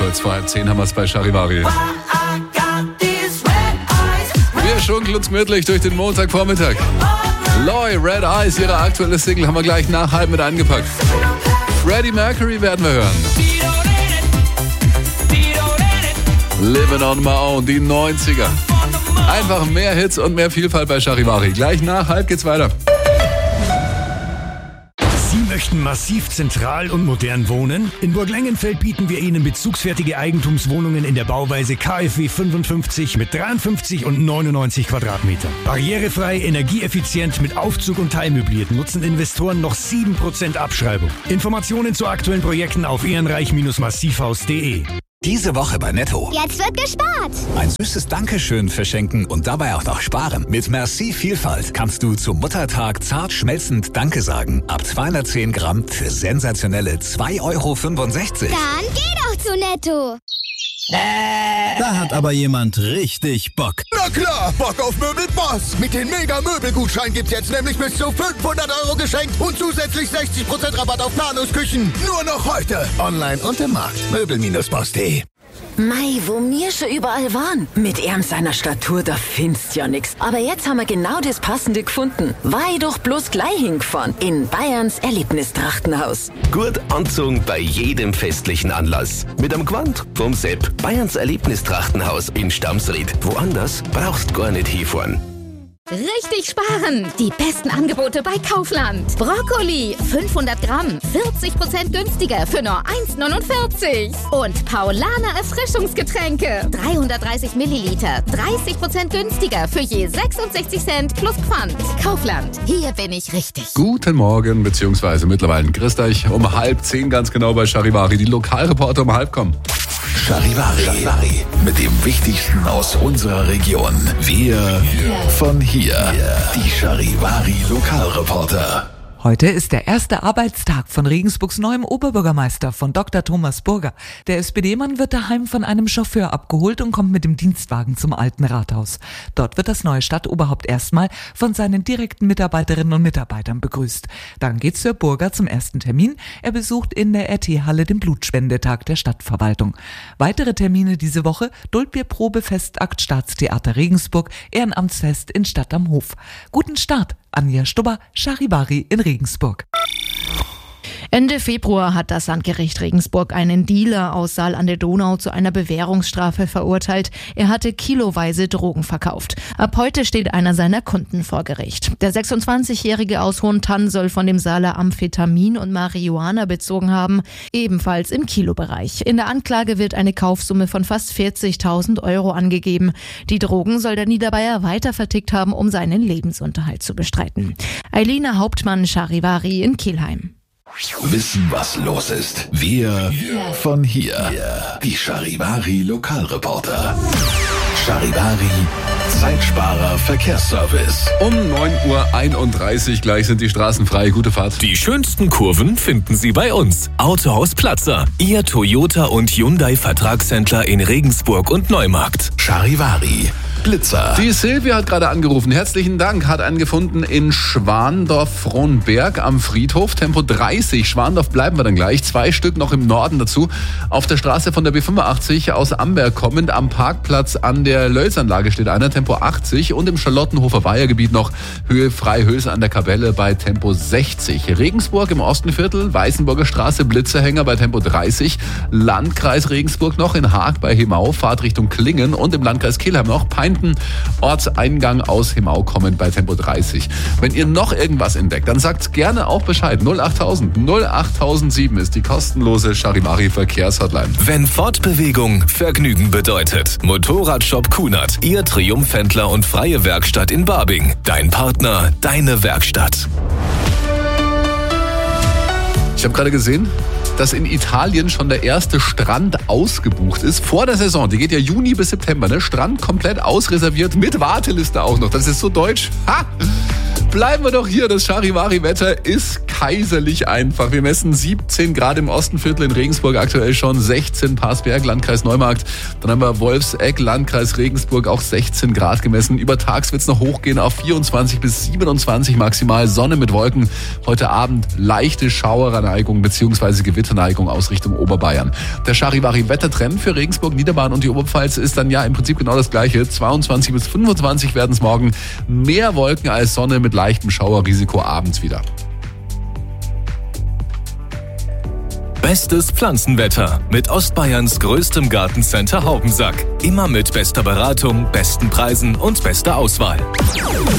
kurz vor 9:30 haben wir es bei Charivari. Wir schunkeln uns gemütlich durch den Montagvormittag. Loy, Red Eyes, ihre aktuelle Single haben wir gleich nach 9:30 mit eingepackt. Freddie Mercury werden wir hören. Living on my own, die 90er. Einfach mehr Hits und mehr Vielfalt bei Charivari. Gleich nach 9:30 geht's weiter. Sie möchten massiv zentral und modern wohnen? In Burglengenfeld bieten wir Ihnen bezugsfertige Eigentumswohnungen in der Bauweise KfW 55 mit 53 und 99 Quadratmetern. Barrierefrei, energieeffizient, mit Aufzug und teilmöbliert nutzen Investoren noch 7% Abschreibung. Informationen zu aktuellen Projekten auf ehrenreich-massivhaus.de. Diese Woche bei Netto. Jetzt wird gespart. Ein süßes Dankeschön verschenken und dabei auch noch sparen. Mit Merci Vielfalt kannst du zum Muttertag zart schmelzend Danke sagen. Ab 210 Gramm für sensationelle 2,65 €. Dann geh doch zu Netto. Da hat aber jemand richtig Bock. Na klar, Bock auf Möbelboss. Mit den Mega-Möbelgutschein gibt's jetzt nämlich bis zu 500 € geschenkt und zusätzlich 60% Rabatt auf Planungsküchen. Nur noch heute. Online und im Markt. Möbel-boss.de. Mei, wo wir schon überall waren. Mit seiner Statur, da findest ja nix. Aber jetzt haben wir genau das Passende gefunden. Weil doch bloß gleich hingefahren. In Bayerns Erlebnistrachtenhaus. Gut anzogen bei jedem festlichen Anlass. Mit am Gewand vom Sepp. Bayerns Erlebnistrachtenhaus in Stamsried. Woanders brauchst gar nicht hinfahren. Richtig sparen! Die besten Angebote bei Kaufland. Brokkoli, 500 Gramm, 40% günstiger für nur 1,49. Und Paulaner Erfrischungsgetränke, 330 Milliliter, 30% günstiger für je 66 Cent plus Pfand. Kaufland, hier bin ich richtig. Guten Morgen, beziehungsweise mittlerweile grüßt euch um 9:30 ganz genau bei Charivari. Die Lokalreporter um 9:30 kommen. Charivari. Mit dem Wichtigsten aus unserer Region. Wir von hier. Die Charivari Lokalreporter. Heute ist der erste Arbeitstag von Regensburgs neuem Oberbürgermeister, von Dr. Thomas Burger. Der SPD-Mann wird daheim von einem Chauffeur abgeholt und kommt mit dem Dienstwagen zum Alten Rathaus. Dort wird das neue Stadtoberhaupt erstmal von seinen direkten Mitarbeiterinnen und Mitarbeitern begrüßt. Dann geht Sir Burger zum ersten Termin. Er besucht in der RT-Halle den Blutspendetag der Stadtverwaltung. Weitere Termine diese Woche: Duldbierprobe, Festakt, Staatstheater Regensburg, Ehrenamtsfest in Stadt am Hof. Guten Start! Anja Stubber, Charivari in Regensburg. Ende Februar hat das Landgericht Regensburg einen Dealer aus Saal an der Donau zu einer Bewährungsstrafe verurteilt. Er hatte kiloweise Drogen verkauft. Ab heute steht einer seiner Kunden vor Gericht. Der 26-Jährige aus Hohentann soll von dem Saaler Amphetamin und Marihuana bezogen haben, ebenfalls im Kilobereich. In der Anklage wird eine Kaufsumme von fast 40.000 € angegeben. Die Drogen soll der Niederbayer weiter vertickt haben, um seinen Lebensunterhalt zu bestreiten. Eilina Hauptmann, Charivari in Kelheim. Wissen, was los ist. Wir von hier. Die Charivari Lokalreporter. Charivari, Zeitsparer Verkehrsservice. Um 9:31 Uhr gleich sind die Straßen frei. Gute Fahrt. Die schönsten Kurven finden Sie bei uns. Autohaus Platzer. Ihr Toyota und Hyundai Vertragshändler in Regensburg und Neumarkt. Charivari. Blitzer. Die Silvia hat gerade angerufen. Herzlichen Dank. Hat einen gefunden in Schwandorf-Frohnberg am Friedhof. Tempo 30. Schwandorf bleiben wir dann gleich. 2 Stück noch im Norden dazu. Auf der Straße von der B85 aus Amberg kommend am Parkplatz an der Lölzanlage steht einer. Tempo 80. Und im Charlottenhofer Weihergebiet noch Höhe Freihülse an der Kapelle bei Tempo 60. Regensburg im Ostenviertel. Weißenburger Straße. Blitzerhänger bei Tempo 30. Landkreis Regensburg noch in Haag bei Hemau. Fahrt Richtung Klingen. Und im Landkreis Kelheim noch Ortseingang aus Hemau kommend bei Tempo 30. Wenn ihr noch irgendwas entdeckt, dann sagt gerne auch Bescheid. 08000 08007 ist die kostenlose Charivari Verkehrshotline. Wenn Fortbewegung Vergnügen bedeutet. Motorradshop Kunert, Ihr Triumphhändler und freie Werkstatt in Barbing. Dein Partner, deine Werkstatt. Ich habe gerade gesehen, dass in Italien schon der erste Strand ausgebucht ist. Vor der Saison, die geht ja Juni bis September, ne? Strand komplett ausreserviert, mit Warteliste auch noch. Das ist so deutsch. Ha! Bleiben wir doch hier, das Charivari-Wetter ist kaiserlich einfach. Wir messen 17 Grad im Ostenviertel in Regensburg, aktuell schon 16 Parsberg, Landkreis Neumarkt. Dann haben wir Wolfsegg, Landkreis Regensburg, auch 16 Grad gemessen. Übertags wird es noch hochgehen auf 24 bis 27 maximal. Sonne mit Wolken. Heute Abend leichte Schauerneigung bzw. Gewitterneigung aus Richtung Oberbayern. Der Charivari-Wettertrend für Regensburg, Niederbayern und die Oberpfalz ist dann ja im Prinzip genau das gleiche. 22 bis 25 werden es morgen. Mehr Wolken als Sonne mit leichtem Schauerrisiko abends wieder. Bestes Pflanzenwetter mit Ostbayerns größtem Gartencenter Haubensack. Immer mit bester Beratung, besten Preisen und bester Auswahl.